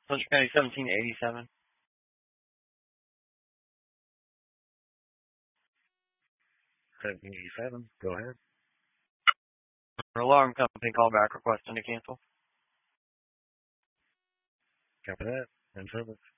Central County 1787. Go ahead. Alarm company callback requesting to cancel. Copy that. In service.